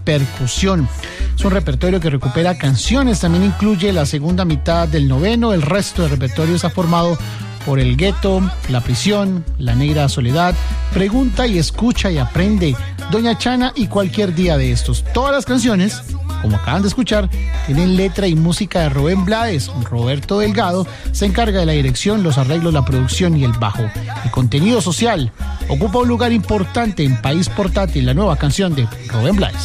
percusión. Es un repertorio que recupera canciones, también incluye la segunda mitad del noveno. El resto del repertorio está formado por El Gueto, La Prisión, La Negra Soledad, Pregunta y Escucha y Aprende, Doña Chana y cualquier día de estos. Todas las canciones, como acaban de escuchar, tienen letra y música de Rubén Blades. Roberto Delgado se encarga de la dirección, los arreglos, la producción y el bajo. El contenido social ocupa un lugar importante en País Portátil, la nueva canción de Rubén Blades.